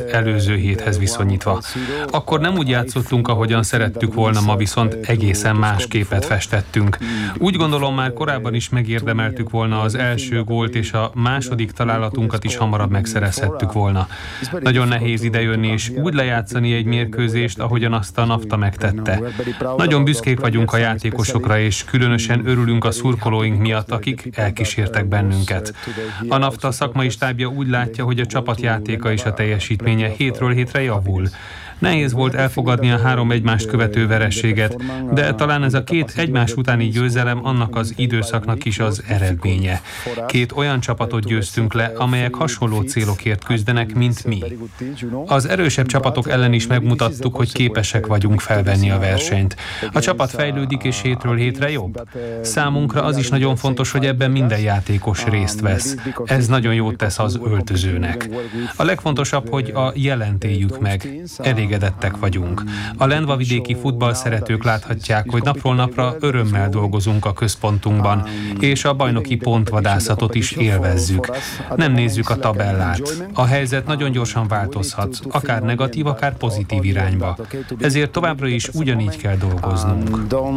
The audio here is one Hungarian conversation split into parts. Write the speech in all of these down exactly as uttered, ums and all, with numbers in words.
előző héthez viszonyítva. Akkor nem úgy játszottunk, ahogyan szerettük volna, ma viszont egészen más képet festettünk. Úgy gondolom, már korábban is megérdemeltük volna az első gólt, és a második találatunkat is hamarabb megszerezhettük volna. Nagyon nehéz idejönni és úgy lejátszani egy mérkőzést, ahogyan azt a NAFTA megtette. Nagyon büszkék vagyunk a játékosokra, és különösen örülünk a szurkolóink miatt, akik elkísértek bennünket. A NAFTA szakmai stábja úgy látja, hogy a csapatjátéka és a teljesítménye hétről hétre javul. Nehéz volt elfogadni a három egymást követő vereséget, de talán ez a két egymás utáni győzelem annak az időszaknak is az eredménye. Két olyan csapatot győztünk le, amelyek hasonló célokért küzdenek, mint mi. Az erősebb csapatok ellen is megmutattuk, hogy képesek vagyunk felvenni a versenyt. A csapat fejlődik, és hétről hétre jobb. Számunkra az is nagyon fontos, hogy ebben minden játékos részt vesz. Ez nagyon jót tesz az öltözőnek. A legfontosabb, hogy a jelent éljük meg. Elégedettek vagyunk. A lendvavidéki futballszeretők láthatják, hogy napról napra örömmel dolgozunk a központunkban, és a bajnoki pontvadászatot is élvezzük. Nem nézzük a tabellát. A helyzet nagyon gyorsan változhat, akár negatív, akár pozitív irányba. Ezért továbbra is ugyanígy kell dolgoznunk.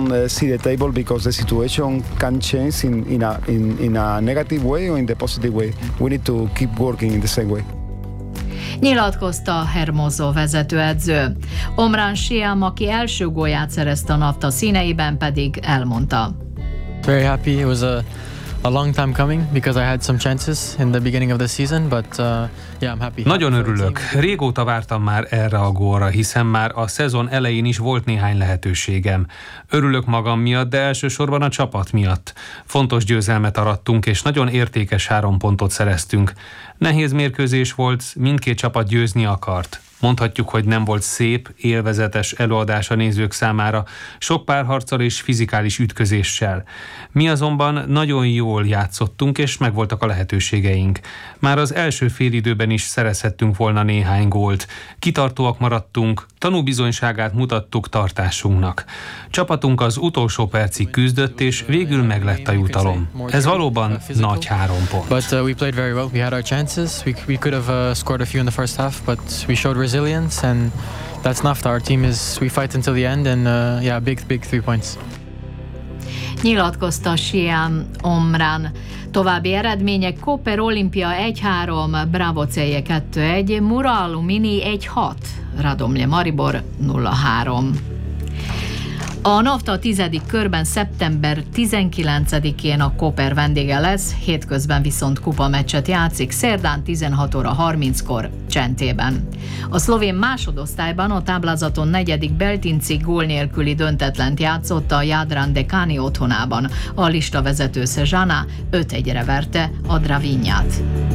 Nyilatkozta Hermoso vezetőedző. Omran Shyam, aki első gólját szerezte a NAFTA színeiben, pedig elmondta. Very happy. It was a a long time coming because I had some chances in the beginning of the season, but uh, yeah, I'm happy. Nagyon örülök. Régóta vártam már erre a gólra, hiszen már a szezon elején is volt néhány lehetőségem. Örülök magam miatt, de elsősorban a csapat miatt. Fontos győzelmet arattunk, és nagyon értékes három pontot szereztünk. Nehéz mérkőzés volt, mindkét csapat győzni akart. Mondhatjuk, hogy nem volt szép, élvezetes előadás a nézők számára, sok párharccal és fizikális ütközéssel. Mi azonban nagyon jól játszottunk, és megvoltak a lehetőségeink. Már az első félidőben is szerezhettünk volna néhány gólt. Kitartóak maradtunk, tanúbizonyságát mutattuk tartásunknak. Csapatunk az utolsó percig küzdött, és végül meglett a jutalom. Ez valóban nagy három pont. But uh, we played very well. We had our chances. We we could have uh, scored a few in the first half, but we showed resilience, and that's NAFTA. Our team is, we fight until the end, and uh, yeah, big, big three points. Nyilatkozta Shyam Omran. További eredmények: Koper Olimpia egy három, Bravocelje kettő egy, Mura Alumini egy hat, Radomlje Maribor nulla három. A NAFTA tizedik körben szeptember tizenkilencedikén a Koper vendége lesz, hétközben viszont kupameccset játszik, szerdán tizenhat óra harminckor Csentében. A szlovén másodosztályban a táblázaton negyedik Beltinci gól nélküli döntetlent játszott a Jadran Decani otthonában. A listavezető Sežana öt egyre verte a Dravinját.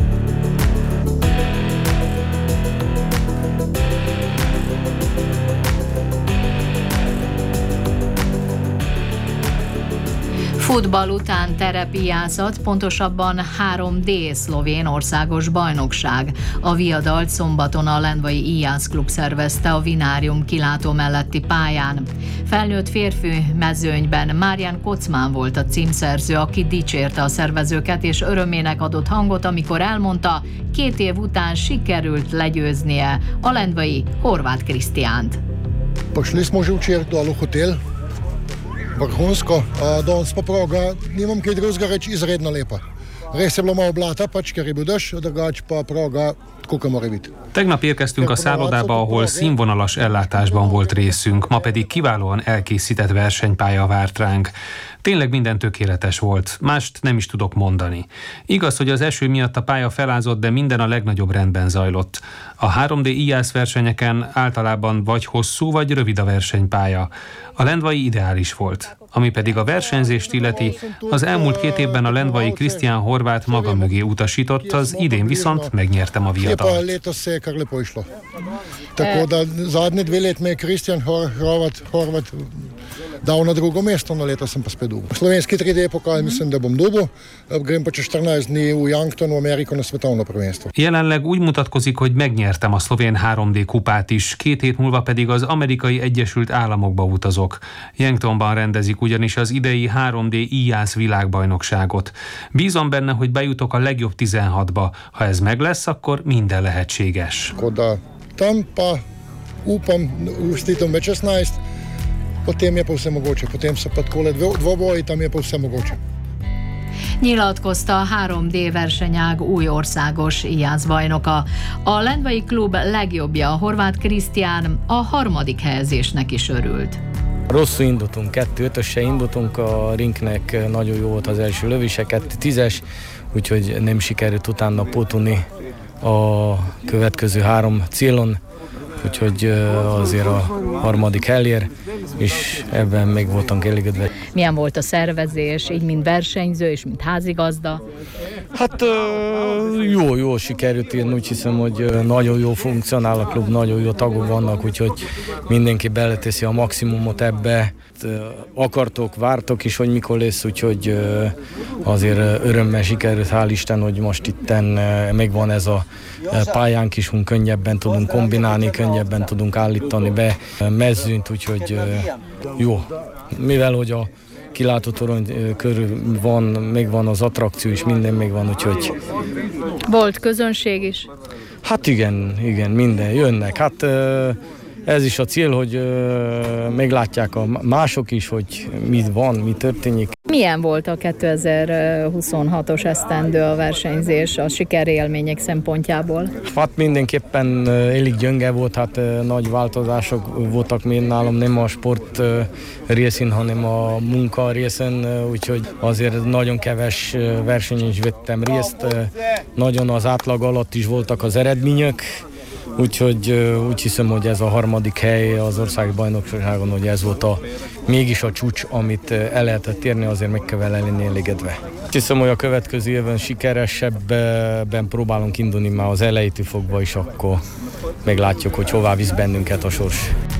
Futball után terepiázat, pontosabban három dé szlovén országos bajnokság. A viadalt szombaton a Lendvai Ijász klub szervezte a Vinárium kilátó melletti pályán. Felnőtt férfi mezőnyben Marian Kocmán volt a címszerző, aki dicsérte a szervezőket és örömének adott hangot, amikor elmondta, két év után sikerült legyőznie a lendvai Horváth Krisztiánt. Prišli smo že včeraj dol v hotel. Vrhunsko, danes pa prav, nimam kaj drugega reči, izredno lepa. Res je bilo malo blata, pač, ker je bil dež, drugače pa prav, tako kot mora biti. Tegnap érkeztünk a szállodába, ahol színvonalas ellátásban volt részünk, ma pedig kiválóan elkészített versenypálya várt ránk. Tényleg minden tökéletes volt, mást nem is tudok mondani. Igaz, hogy az eső miatt a pálya felázott, de minden a legnagyobb rendben zajlott. A három dé Ijász versenyeken általában vagy hosszú, vagy rövid a versenypálya. A lendvai ideális volt. Ami pedig a versenyzést illeti, az elmúlt két évben a lendvai Krisztián Horváth maga mögé utasított, az idén viszont megnyertem a viadalt. Tako da zadnje dve let me je Krisztián Horváth, Horváth dal na drugo mesto, na leto sem pa spet dobil. Slovenski tri dé pokal mislim, da bom dobil, grem pa čez štirinajst dni v Yankton v Ameriko na svetovno prvenstvo. Jelenleg úgy mutatkozik, hogy megnyertem a szlovén három dé kupát is, két hét múlva pedig az Amerikai Egyesült Államokba utazok. Yanktonban rendezik ugyanis az idei három dé Ijász világbajnokságot. Bízom benne, hogy bejutok a legjobb tizenhatba. Ha ez meg lesz, akkor minden lehetséges. Koda tam pa upam, ustvitom več šestnajst, potem je pa vse mogoče. Potem so pa takole dvoboji, tam je pa vse mogoče. Nyilatkozta a három dé versenyág új országos íjászbajnoka. A lendvai klub legjobbja, a horvát Krisztián, a harmadik helyezésnek is örült. Rosszul indultunk, kettő ötössel indultunk, a rinknek nagyon jó volt az első lövése, kettő tízes, úgyhogy nem sikerült utána pótolni a következő három célon, úgyhogy azért a harmadik helyér, és ebben még voltunk elégedve. Milyen volt a szervezés, így mint versenyző és mint házigazda? Hát jó, jó sikerült, én úgy hiszem, hogy nagyon jó funkcionál a klub, nagyon jó tagok vannak, úgyhogy mindenki beleteszi a maximumot ebbe. Akartok, vártok is, hogy mikor lesz, úgyhogy azért örömmel sikerült, hál' Isten, hogy most itten megvan ez a pályánk is, hogy könnyebben tudunk kombinálni, könnyebben tudunk állítani be mezőnyt, úgyhogy jó. Mivel, hogy a kilátótorony körül van, megvan az attrakció is, minden megvan, úgyhogy... Volt közönség is? Hát igen, igen, minden jönnek. Hát ez is a cél, hogy meglátják a mások is, hogy mi van, mi történik. Milyen volt a kétezer-huszonhatos esztendő a versenyzés a sikerélmények szempontjából? Hát mindenképpen elég gyönge volt, hát nagy változások voltak még nálam, nem a sport részén, hanem a munka részén, úgyhogy azért nagyon keves versenyen is vettem részt, nagyon az átlag alatt is voltak az eredmények, úgyhogy úgy hiszem, hogy ez a harmadik hely az országi bajnokságon, hogy ez volt a, mégis a csúcs, amit el lehetett érni, azért meg kell lenni elégedve. Úgy hiszem, hogy a következő évben sikeresebben próbálunk indulni már az elejétől fogva, és akkor meglátjuk, hogy hová visz bennünket a sors.